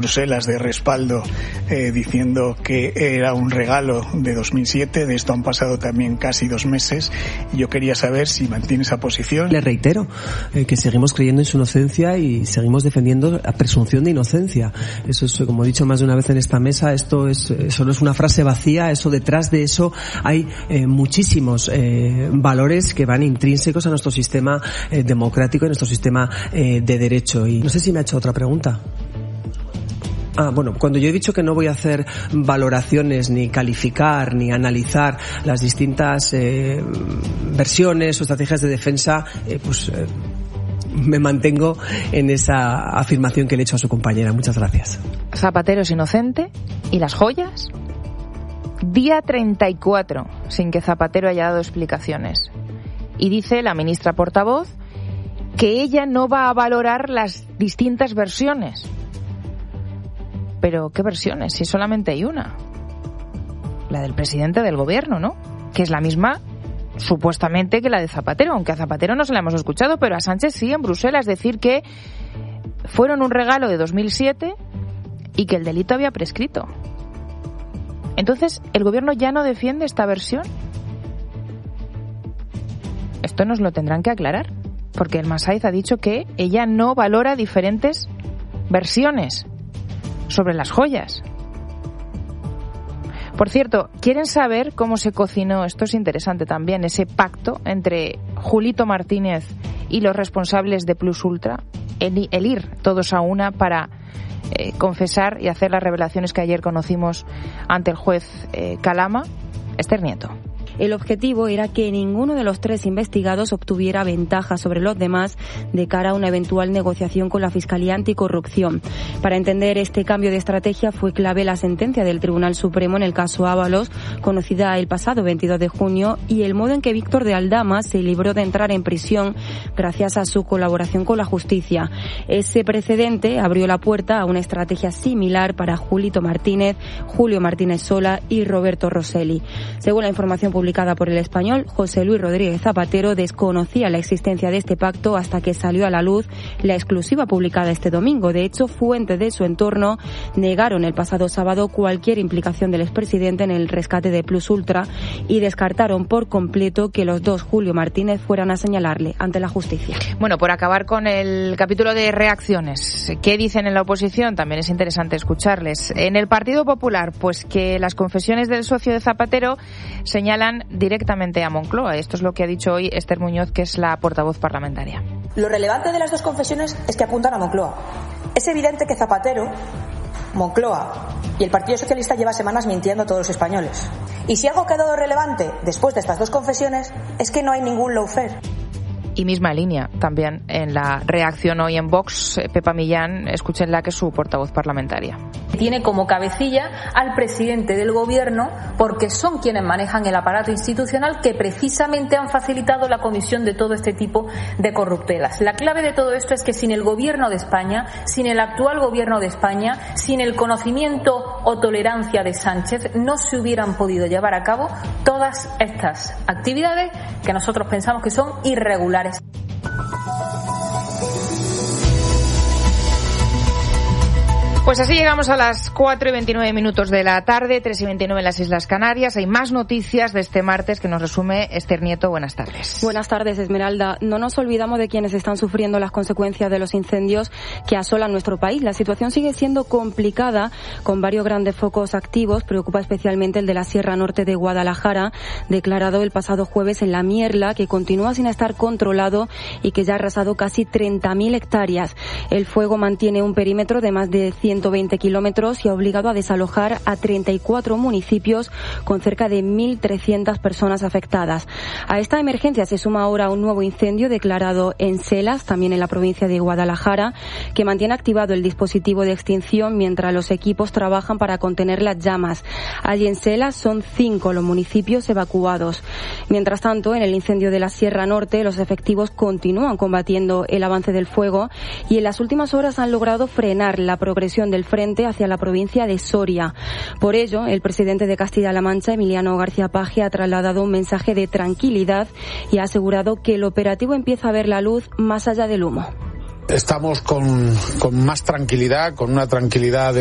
Bruselas de respaldo diciendo que era un regalo de 2007. De esto han pasado también casi 2 meses. Yo quería saber si mantiene esa posición. Le reitero que seguimos creyendo en su inocencia y seguimos defendiendo la presunción de inocencia. Eso es, como he dicho más de una vez en esta mesa, eso no es una frase vacía. Eso, detrás de eso hay muchísimos valores que van intrínsecos a nuestro sistema democrático y nuestro sistema de derecho. Y no sé si me ha hecho otra pregunta. Bueno, cuando yo he dicho que no voy a hacer valoraciones, ni calificar, ni analizar las distintas versiones o estrategias de defensa, me mantengo en esa afirmación que le he hecho a su compañera. Muchas gracias. Zapatero es inocente. ¿Y las joyas? Día 34 sin que Zapatero haya dado explicaciones. Y dice la ministra portavoz que ella no va a valorar las distintas versiones. Pero, ¿qué versiones? Si solamente hay una. La del presidente del gobierno, ¿no? Que es la misma, supuestamente, que la de Zapatero. Aunque a Zapatero no se la hemos escuchado, pero a Sánchez sí, en Bruselas, decir que fueron un regalo de 2007 y que el delito había prescrito. Entonces, ¿el gobierno ya no defiende esta versión? Esto nos lo tendrán que aclarar, porque el Masaiz ha dicho que ella no valora diferentes versiones sobre las joyas. Por cierto, ¿quieren saber cómo se cocinó? Esto es interesante también, ese pacto entre Julito Martínez y los responsables de Plus Ultra, el ir todos a una para confesar y hacer las revelaciones que ayer conocimos ante el juez Calama. Esther Nieto. El objetivo era que ninguno de los 3 investigados obtuviera ventaja sobre los demás de cara a una eventual negociación con la Fiscalía Anticorrupción. Para entender este cambio de estrategia fue clave la sentencia del Tribunal Supremo en el caso Ábalos, conocida el pasado 22 de junio, y el modo en que Víctor de Aldama se libró de entrar en prisión gracias a su colaboración con la justicia. Ese precedente abrió la puerta a una estrategia similar para Julito Martínez, Julio Martínez Sola y Roberto Rosselli. Según la información publicada por El Español, José Luis Rodríguez Zapatero desconocía la existencia de este pacto hasta que salió a la luz la exclusiva publicada este domingo. De hecho, fuentes de su entorno negaron el pasado sábado cualquier implicación del expresidente en el rescate de Plus Ultra y descartaron por completo que los 2 Julio Martínez fueran a señalarle ante la justicia. Bueno, por acabar con el capítulo de reacciones, ¿qué dicen en la oposición? También es interesante escucharles. En el Partido Popular, pues que las confesiones del socio de Zapatero señalan directamente a Moncloa. Esto es lo que ha dicho hoy Esther Muñoz, que es la portavoz parlamentaria. Lo relevante de las 2 confesiones es que apuntan a Moncloa. Es evidente que Zapatero, Moncloa y el Partido Socialista lleva semanas mintiendo a todos los españoles. Y si algo ha quedado relevante después de estas 2 confesiones es que no hay ningún lawfare. Y misma línea también en la reacción hoy en Vox, Pepa Millán, escúchenla, que es su portavoz parlamentaria. Tiene como cabecilla al presidente del gobierno porque son quienes manejan el aparato institucional que precisamente han facilitado la comisión de todo este tipo de corruptelas. La clave de todo esto es que sin el gobierno de España, sin el actual gobierno de España, sin el conocimiento o tolerancia de Sánchez, no se hubieran podido llevar a cabo todas estas actividades que nosotros pensamos que son irregulares. Pues así llegamos a las 4:29 de la tarde, 3:29 en las Islas Canarias. Hay más noticias de este martes que nos resume Esther Nieto. Buenas tardes. Buenas tardes, Esmeralda. No nos olvidamos de quienes están sufriendo las consecuencias de los incendios que asolan nuestro país. La situación sigue siendo complicada, con varios grandes focos activos. Preocupa especialmente el de la Sierra Norte de Guadalajara, declarado el pasado jueves en La Mierla, que continúa sin estar controlado y que ya ha arrasado casi 30.000 hectáreas. El fuego mantiene un perímetro de más de 120 kilómetros y ha obligado a desalojar a 34 municipios con cerca de 1.300 personas afectadas. A esta emergencia se suma ahora un nuevo incendio declarado en Selas, también en la provincia de Guadalajara, que mantiene activado el dispositivo de extinción mientras los equipos trabajan para contener las llamas. Allí en Selas son 5 los municipios evacuados. Mientras tanto, en el incendio de la Sierra Norte, los efectivos continúan combatiendo el avance del fuego y en las últimas horas han logrado frenar la progresión del frente hacia la provincia de Soria. Por ello, el presidente de Castilla-La Mancha, Emiliano García Paje, ha trasladado un mensaje de tranquilidad y ha asegurado que el operativo empieza a ver la luz más allá del humo. estamos con más tranquilidad, con una tranquilidad